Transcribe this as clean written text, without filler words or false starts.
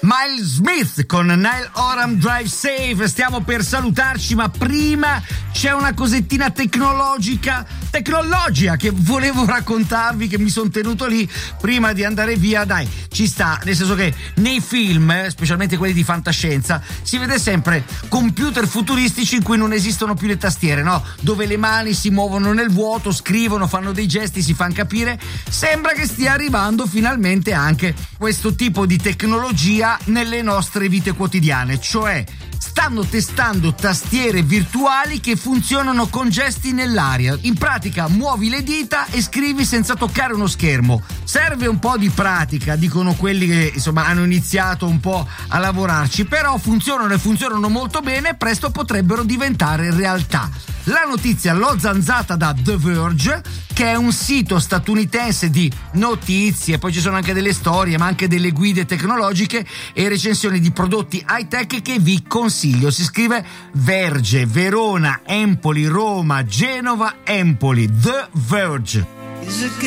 Miles Smith con Nile Oram Drive Safe. Stiamo per salutarci, ma prima c'è una cosettina tecnologica che volevo raccontarvi, che mi sono tenuto lì prima di andare via. Dai, ci sta, nel senso che nei film, specialmente quelli di fantascienza, si vede sempre computer futuristici in cui non esistono più le tastiere, no? Dove le mani si muovono nel vuoto, scrivono, fanno dei gesti, si fanno capire. Sembra che stia arrivando finalmente anche questo tipo di tecnologia nelle nostre vite quotidiane, cioè stanno testando tastiere virtuali che funzionano con gesti nell'aria. In pratica muovi le dita e scrivi senza toccare uno schermo. Serve un po' di pratica, dicono quelli che insomma hanno iniziato un po' a lavorarci, però funzionano e funzionano molto bene e presto potrebbero diventare realtà. La notizia l'ho zanzata da The Verge, che è un sito statunitense di notizie, poi ci sono anche delle storie, ma anche delle guide tecnologiche e recensioni di prodotti high-tech che vi consiglio. Si scrive Verge, Verona, Empoli, Roma, Genova, Empoli. The Verge.